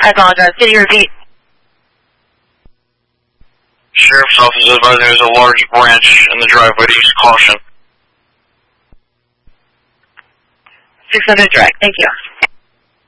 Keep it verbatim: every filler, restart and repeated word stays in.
I apologize. Can you repeat? Sheriff's office is advising there's a large branch in the driveway to use caution. six hundred direct. Thank you.